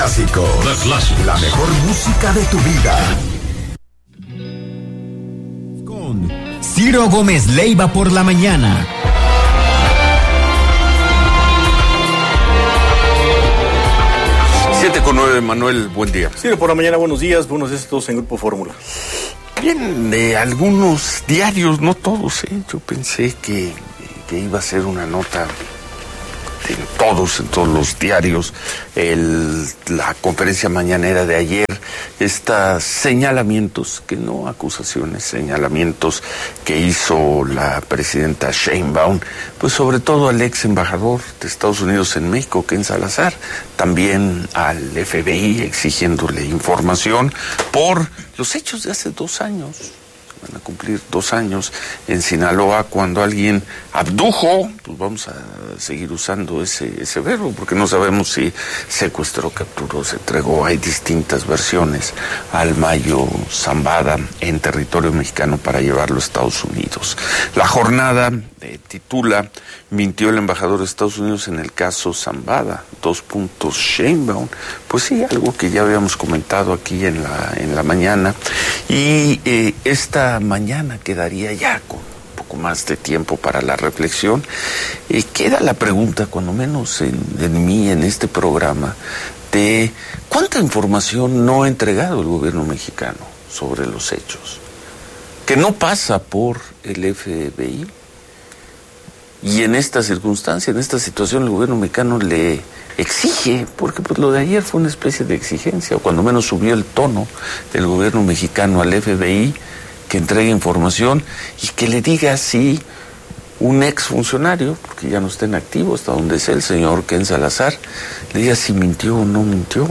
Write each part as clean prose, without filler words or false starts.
Clásico. The Classic. La mejor música de tu vida. Con Ciro Gómez Leiva por la mañana. Siete con 9, Manuel, buen día. Ciro, por la mañana, buenos días todos en Grupo Fórmula. Bien, de algunos diarios, no todos, yo pensé que iba a ser una nota en todos los diarios, la conferencia mañanera de ayer, estos señalamientos, que no acusaciones, señalamientos que hizo la presidenta Sheinbaum, pues sobre todo al ex embajador de Estados Unidos en México, Ken Salazar, también al FBI exigiéndole información por los hechos de hace 2 años. Van a cumplir 2 años en Sinaloa cuando alguien abdujo, pues vamos a seguir usando ese verbo porque no sabemos si secuestró, capturó, se entregó. Hay distintas versiones al Mayo Zambada en territorio mexicano para llevarlo a Estados Unidos. La jornada titula "Mintió el embajador de Estados Unidos en el caso Zambada, Sheinbaum". Pues sí, algo que ya habíamos comentado aquí en la mañana, y esta mañana quedaría ya con un poco más de tiempo para la reflexión. Queda la pregunta, cuando menos en mí, en este programa, de cuánta información no ha entregado el gobierno mexicano sobre los hechos, que no pasa por el FBI. Y en esta circunstancia, en esta situación, el gobierno mexicano le exige, porque pues lo de ayer fue una especie de exigencia, o cuando menos subió el tono del gobierno mexicano al FBI, que entregue información y que le diga si un exfuncionario, porque ya no está en activo, hasta donde sea el señor Ken Salazar, le diga si mintió o no mintió.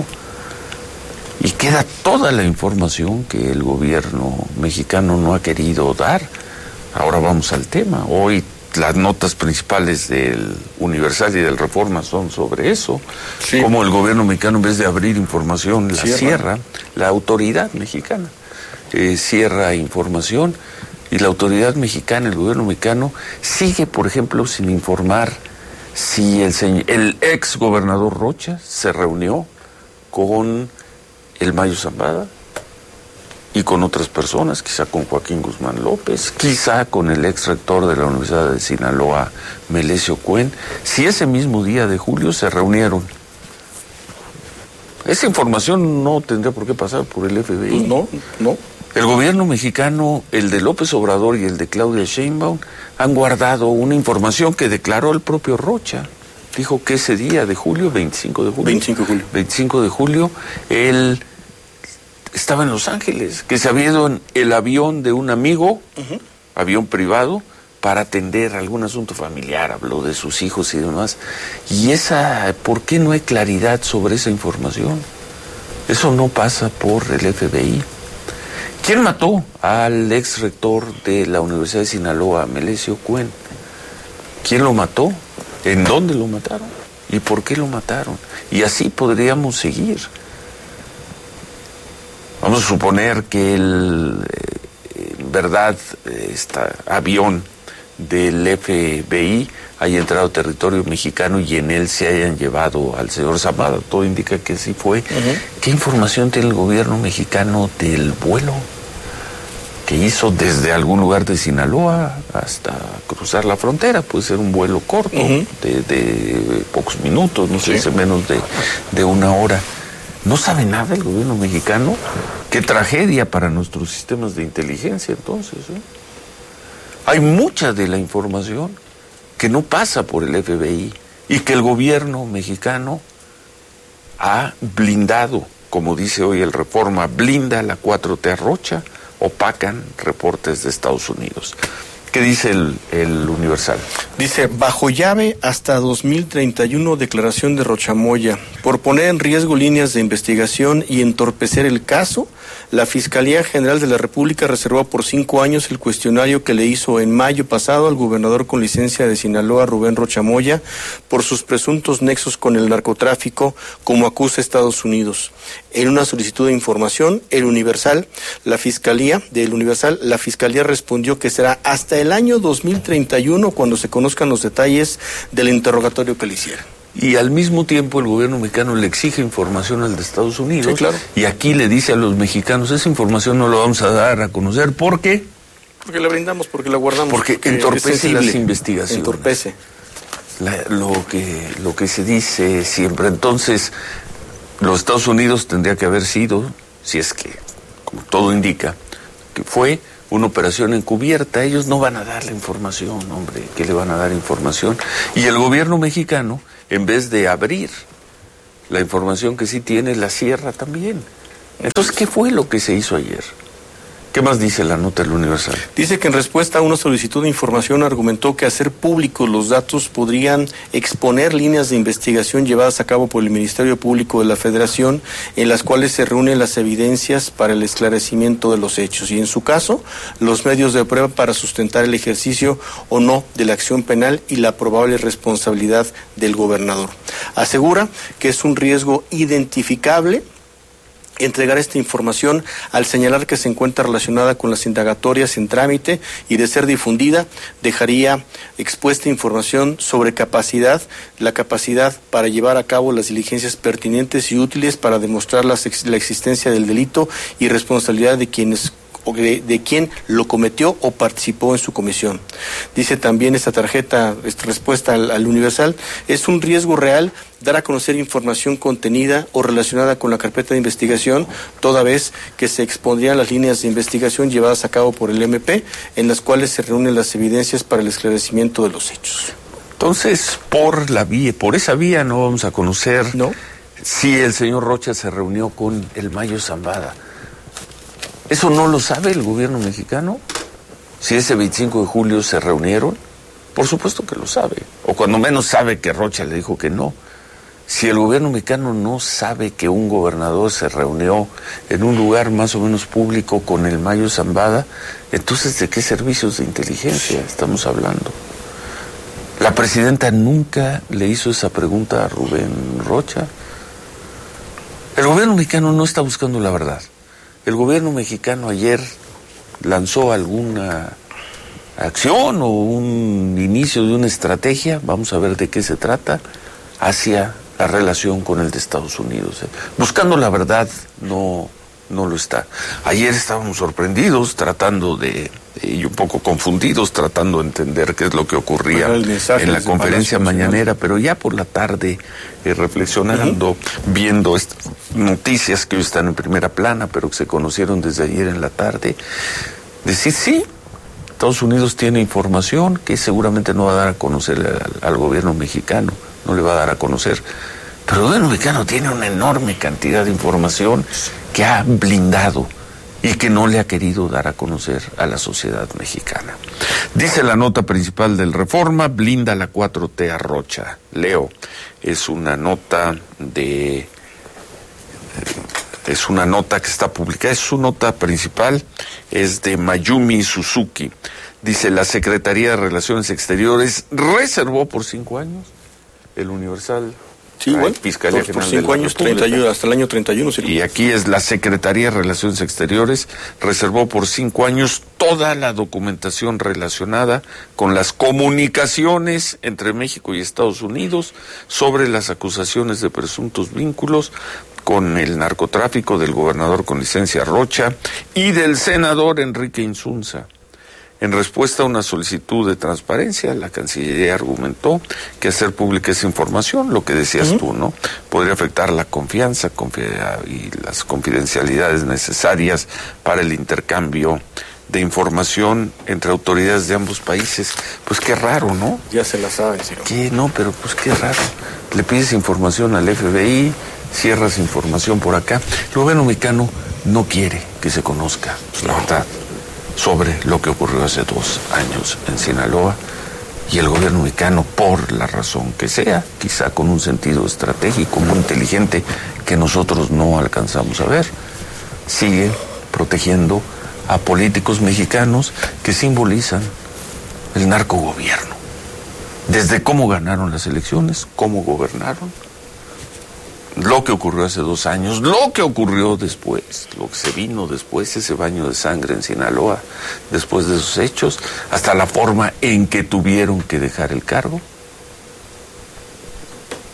Y queda toda la información que el gobierno mexicano no ha querido dar. Ahora vamos al tema. Hoy las notas principales del Universal y del Reforma son sobre eso, sí. Como el gobierno mexicano, en vez de abrir información, la cierra. La autoridad mexicana cierra información, y la autoridad mexicana, el gobierno mexicano, sigue, por ejemplo, sin informar si el ex gobernador Rocha se reunió con el Mayo Zambada y con otras personas, quizá con Joaquín Guzmán López, quizá con el ex rector de la Universidad de Sinaloa, Melesio Cuen, si ese mismo día de julio se reunieron. Esa información no tendría por qué pasar por el FBI. No. El gobierno mexicano, el de López Obrador y el de Claudia Sheinbaum, han guardado una información que declaró el propio Rocha. Dijo que ese día de julio, 25 de julio, él estaba en Los Ángeles, que se había ido en el avión de un amigo, avión privado, para atender algún asunto familiar, habló de sus hijos y demás. Y ¿por qué no hay claridad sobre esa información? Eso no pasa por el FBI. ¿Quién mató al ex rector de la Universidad de Sinaloa, Melesio Cuen? ¿Quién lo mató? ¿En dónde lo mataron? ¿Y por qué lo mataron? Y así podríamos seguir. Vamos a suponer que en verdad, este avión del FBI haya entrado a territorio mexicano y en él se hayan llevado al señor Zambada. Todo indica que sí fue. ¿Qué información tiene el gobierno mexicano del vuelo que hizo desde algún lugar de Sinaloa hasta cruzar la frontera? Puede ser un vuelo corto, de pocos minutos, no sé, menos de 1 hora. ¿No sabe nada el gobierno mexicano? ¡Qué tragedia para nuestros sistemas de inteligencia entonces! Hay mucha de la información que no pasa por el FBI y que el gobierno mexicano ha blindado, como dice hoy el Reforma, blinda la 4T a Rocha, opacan reportes de Estados Unidos. ¿Qué dice el Universal? Dice, bajo llave hasta 2031, declaración de Rochamoya. Por poner en riesgo líneas de investigación y entorpecer el caso, la Fiscalía General de la República reservó por 5 años el cuestionario que le hizo en mayo pasado al gobernador con licencia de Sinaloa, Rubén Rochamoya, por sus presuntos nexos con el narcotráfico, como acusa Estados Unidos. En una solicitud de información, la Fiscalía respondió que será hasta el año 2031 cuando se conozcan los detalles del interrogatorio que le hicieron. y al mismo tiempo el gobierno mexicano le exige información al de Estados Unidos. Sí, claro. Y aquí le dice a los mexicanos, esa información no la vamos a dar a conocer. ¿Por qué? Porque la brindamos, porque la guardamos. Porque entorpece las investigaciones. Entorpece. Lo que se dice siempre. Entonces, los Estados Unidos tendría que haber sido, si es que, como todo indica, que fue una operación encubierta. Ellos no van a dar la información, hombre, ¿qué le van a dar información? Y el gobierno mexicano, en vez de abrir la información que sí tiene, la cierra también. Entonces, ¿qué fue lo que se hizo ayer? ¿Qué más dice la nota del Universal? Dice que en respuesta a una solicitud de información argumentó que hacer públicos los datos podrían exponer líneas de investigación llevadas a cabo por el Ministerio Público de la Federación, en las cuales se reúnen las evidencias para el esclarecimiento de los hechos y, en su caso, los medios de prueba para sustentar el ejercicio o no de la acción penal y la probable responsabilidad del gobernador. Asegura que es un riesgo identificable entregar esta información al señalar que se encuentra relacionada con las indagatorias en trámite y, de ser difundida, dejaría expuesta información sobre la capacidad para llevar a cabo las diligencias pertinentes y útiles para demostrar la existencia del delito y responsabilidad de quien lo cometió o participó en su comisión. Dice también esta respuesta al Universal, es un riesgo real dar a conocer información contenida o relacionada con la carpeta de investigación, toda vez que se expondrían las líneas de investigación llevadas a cabo por el MP, en las cuales se reúnen las evidencias para el esclarecimiento de los hechos. Entonces, por esa vía no vamos a conocer si el señor Rocha se reunió con el Mayo Zambada. ¿Eso no lo sabe el gobierno mexicano? Si ese 25 de julio se reunieron, por supuesto que lo sabe. O cuando menos sabe que Rocha le dijo que no. Si el gobierno mexicano no sabe que un gobernador se reunió en un lugar más o menos público con el Mayo Zambada, entonces ¿de qué servicios de inteligencia estamos hablando? La presidenta nunca le hizo esa pregunta a Rubén Rocha. El gobierno mexicano no está buscando la verdad. El gobierno mexicano ayer lanzó alguna acción o un inicio de una estrategia, vamos a ver de qué se trata, hacia la relación con el de Estados Unidos. Buscando la verdad no lo está. Ayer estábamos sorprendidos, y un poco confundidos, tratando de entender qué es lo que ocurría en la conferencia mañanera, pero ya por la tarde, reflexionando, viendo estas noticias que hoy están en primera plana, pero que se conocieron desde ayer en la tarde, decir sí, Estados Unidos tiene información que seguramente no va a dar a conocer al gobierno mexicano, no le va a dar a conocer. Pero el gobierno mexicano tiene una enorme cantidad de información que ha blindado y que no le ha querido dar a conocer a la sociedad mexicana. Dice la nota principal del Reforma, blinda la 4T a Rocha. Leo, es una nota que está publicada, su nota principal es de Mayumi Suzuki. Dice, la Secretaría de Relaciones Exteriores reservó por 5 años, el Universal. Sí, igual, Fiscalía por 5 años, 31, hasta el año 31. ¿Sí? Y aquí es la Secretaría de Relaciones Exteriores, reservó por 5 años toda la documentación relacionada con las comunicaciones entre México y Estados Unidos sobre las acusaciones de presuntos vínculos con el narcotráfico del gobernador con licencia Rocha y del senador Enrique Insunza. En respuesta a una solicitud de transparencia, la Cancillería argumentó que hacer pública esa información, lo que decías tú, ¿no?, podría afectar la confianza y las confidencialidades necesarias para el intercambio de información entre autoridades de ambos países. Pues qué raro, ¿no? Ya se la sabe, Ciro. ¿Qué? No, pero pues qué raro. Le pides información al FBI, cierras información por acá. El gobierno mexicano no quiere que se conozca la verdad sobre lo que ocurrió hace 2 años en Sinaloa, y el gobierno mexicano, por la razón que sea, quizá con un sentido estratégico muy inteligente que nosotros no alcanzamos a ver, sigue protegiendo a políticos mexicanos que simbolizan el narcogobierno. Desde cómo ganaron las elecciones, cómo gobernaron, lo que ocurrió hace 2 años, lo que ocurrió después, lo que se vino después, ese baño de sangre en Sinaloa, después de esos hechos, hasta la forma en que tuvieron que dejar el cargo.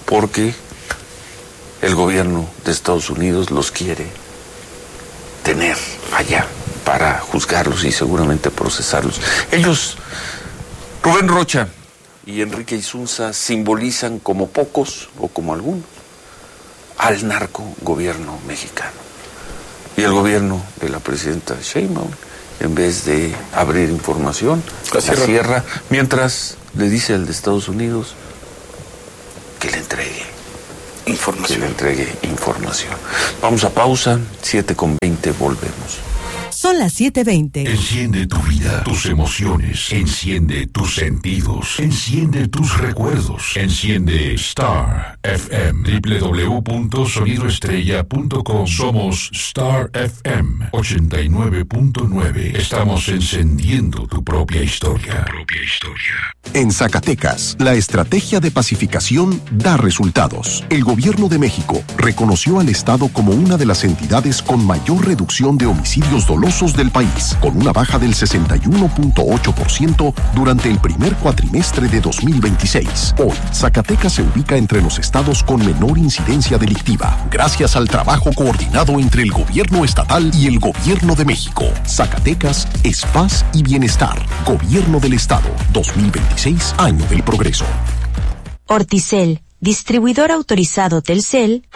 porque el gobierno de Estados Unidos los quiere tener allá para juzgarlos y seguramente procesarlos. Ellos, Rubén Rocha y Enrique Isunza, simbolizan como pocos o como algunos al narco gobierno mexicano. Y el gobierno de la presidenta Sheinbaum, en vez de abrir información, la cierra, mientras le dice al de Estados Unidos que le entregue información. Vamos a pausa, 7:20, volvemos. Son las 7:20. Enciende tu vida, tus emociones, enciende tus sentidos, enciende tus recuerdos, enciende Star FM, www.sonidoestrella.com. Somos Star FM 89.9. Estamos encendiendo tu propia historia. En Zacatecas, la estrategia de pacificación da resultados. El Gobierno de México reconoció al Estado como una de las entidades con mayor reducción de homicidios dolosos del país, con una baja del 61.8% durante el primer cuatrimestre de 2026. Hoy, Zacatecas se ubica entre los estados con menor incidencia delictiva, gracias al trabajo coordinado entre el gobierno estatal y el Gobierno de México. Zacatecas es paz y bienestar. Gobierno del Estado, 2026, año del progreso. Orticel, distribuidor autorizado Telcel.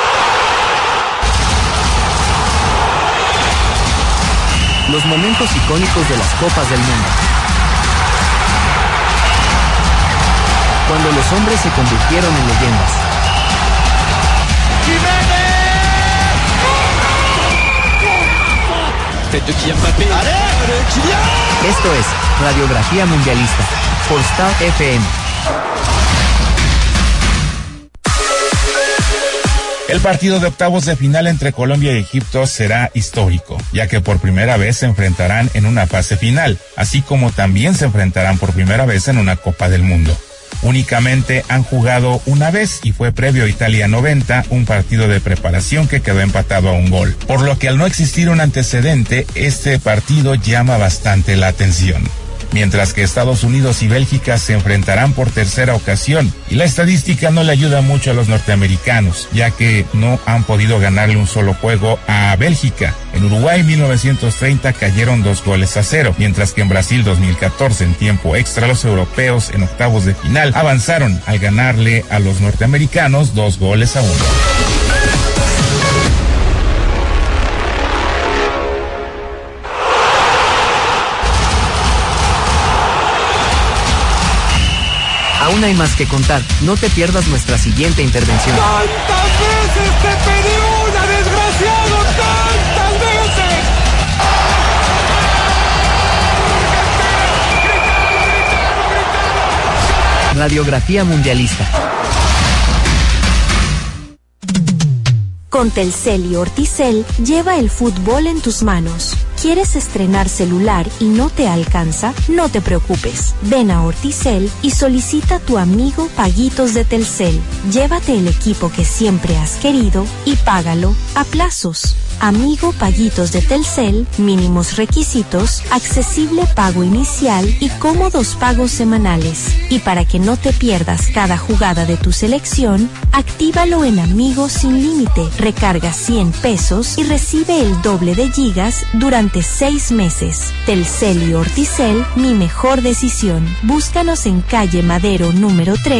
Los momentos icónicos de las Copas del Mundo. Cuando los hombres se convirtieron en leyendas. Esto es Radiografía Mundialista por Star FM. El partido de octavos de final entre Colombia y Egipto será histórico, ya que por primera vez se enfrentarán en una fase final, así como también se enfrentarán por primera vez en una Copa del Mundo. Únicamente han jugado una vez y fue previo a Italia 90, un partido de preparación que quedó empatado a un gol. Por lo que al no existir un antecedente, este partido llama bastante la atención. Mientras que Estados Unidos y Bélgica se enfrentarán por tercera ocasión, y la estadística no le ayuda mucho a los norteamericanos, ya que no han podido ganarle un solo juego a Bélgica. En Uruguay 1930 cayeron 2-0, mientras que en Brasil 2014 en tiempo extra los europeos en octavos de final avanzaron al ganarle a los norteamericanos 2-1. Aún hay más que contar. No te pierdas nuestra siguiente intervención. ¡Tantas veces te pedí una, desgraciado! ¡Tantas veces! Radiografía Mundialista. Con Telcel y Orticel, lleva el fútbol en tus manos. ¿Quieres estrenar celular y no te alcanza? No te preocupes. Ven a Orticel y solicita tu amigo Paguitos de Telcel. Llévate el equipo que siempre has querido y págalo a plazos. Amigo Paguitos de Telcel, mínimos requisitos, accesible pago inicial y cómodos pagos semanales. Y para que no te pierdas cada jugada de tu selección, actívalo en Amigos sin límite. Recarga 100 pesos y recibe el doble de gigas durante 6 meses. Telcel y Orticel, mi mejor decisión. Búscanos en calle Madero número 3.